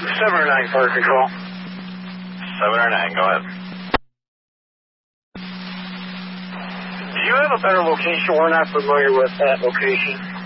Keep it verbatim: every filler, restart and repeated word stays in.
seven or nine, fire control. seven or nine, go ahead. Do you have a better location? We're not familiar with that location.